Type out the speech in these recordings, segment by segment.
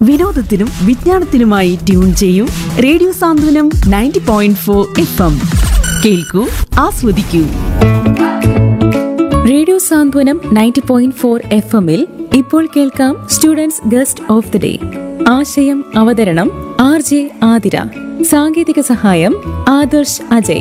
വിനോദത്തിനും വിജ്ഞാനത്തിനുമായി tune ചെയ്യൂ radio സാന്ത്വനം 90.4 FM. കേൾക്കൂ, ആസ്വദിക്കൂ. റേഡിയോ സാന്ത്വനം 90.4 FM-ൽ ഇപ്പോൾ കേൾക്കാം students guest of the day. ആശയം അവതരണം RJ ആതിര. സാങ്കേതിക സഹായം ആദർശ് അജയ്.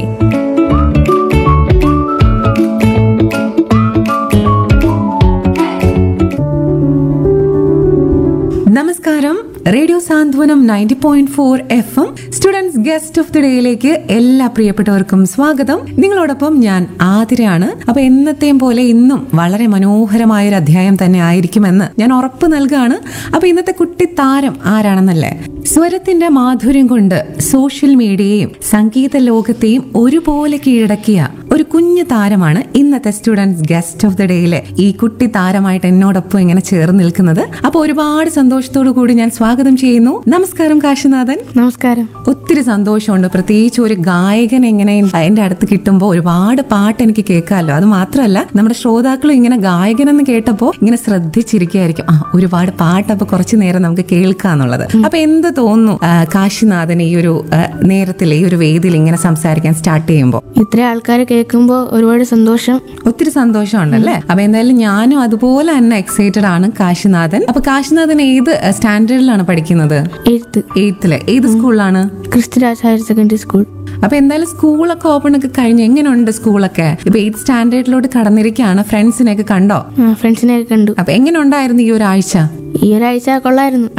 നമസ്കാരം. Radio Santhwanam 90.4 FM students guest of the ഡേയിലേക്ക് എല്ലാ പ്രിയപ്പെട്ടവർക്കും സ്വാഗതം. നിങ്ങളോടൊപ്പം ഞാൻ ആതിരയാണ്. അപ്പൊ എന്നത്തെയും പോലെ ഇന്നും വളരെ മനോഹരമായ ഒരു അധ്യായം തന്നെ ആയിരിക്കുമെന്ന് ഞാൻ ഉറപ്പ് നൽകുകയാണ്. അപ്പൊ ഇന്നത്തെ കുട്ടി താരം ആരാണെന്നല്ലേ? സ്വരത്തിന്റെ മാധുര്യം കൊണ്ട് സോഷ്യൽ മീഡിയയെയും സംഗീത ലോകത്തെയും ഒരുപോലെ കീഴടക്കിയ ഒരു കുഞ്ഞു താരമാണ് ഇന്നത്തെ സ്റ്റുഡൻസ് ഗസ്റ്റ് ഓഫ് ദി ഡേയിലെ ഈ കുട്ടി താരമായിട്ട് എന്നോടൊപ്പം ഇങ്ങനെ ചേർന്ന് നിൽക്കുന്നത്. അപ്പൊ ഒരുപാട് സന്തോഷത്തോടു കൂടി ഞാൻ സ്വാഗതം ചെയ്യുന്നു. നമസ്കാരം കാശിനാഥൻ. നമസ്കാരം. ഒത്തിരി സന്തോഷമുണ്ട്. പ്രത്യേകിച്ച് ഒരു ഗായകൻ എങ്ങനെ എന്റെ അടുത്ത് കിട്ടുമ്പോൾ ഒരുപാട് പാട്ട് എനിക്ക് കേൾക്കാമല്ലോ. അത് മാത്രമല്ല നമ്മുടെ ശ്രോതാക്കളും ഇങ്ങനെ ഗായകൻ എന്ന് കേട്ടപ്പോൾ ഇങ്ങനെ ശ്രദ്ധിച്ചിരിക്കുകയായിരിക്കും. ഒരുപാട് പാട്ട് അപ്പൊ കുറച്ചു നേരം നമുക്ക് കേൾക്കാന്നുള്ളത്. അപ്പൊ എന്ത് തോന്നുന്നു കാശിനാഥൻ ഈ ഒരു നേരത്തിൽ ഈ ഒരു വേദിയിൽ ഇങ്ങനെ സംസാരിക്കാൻ സ്റ്റാർട്ട് ചെയ്യുമ്പോൾ? ഇത്ര ആൾക്കാരെ കേൾക്കുമ്പോൾ ഒരുപാട് സന്തോഷം. ഒത്തിരി സന്തോഷമുണ്ടല്ലേ? അപ്പൊ എന്തായാലും ഞാനും അതുപോലെ തന്നെ എക്സൈറ്റഡ് ആണ് കാശിനാഥൻ. അപ്പൊ കാശിനാഥൻ ഏത് സ്റ്റാൻഡേർഡിലാണ് പഠിക്കുന്നത്? 8th. ഏത് സ്കൂളിലാണ്? Christuraj higher secondary school. അപ്പൊ എന്തായാലും സ്കൂളൊക്കെ ഓപ്പൺ ഒക്കെ കഴിഞ്ഞ് എങ്ങനെയുണ്ട് സ്കൂളൊക്കെ? ഇപ്പൊ 8th സ്റ്റാൻഡേർഡിലോട്ട് കടന്നിരിക്കുകയാണ്. ഫ്രണ്ട്സിനെയൊക്കെ കണ്ടോ? ഫ്രണ്ട്സിനെയൊക്കെ കണ്ടു. അപ്പൊ എങ്ങനെ ഉണ്ടായിരുന്നു ഈ ഒരാഴ്ച? ഈ ഒരാഴ്ച കൊള്ളായിരുന്നു.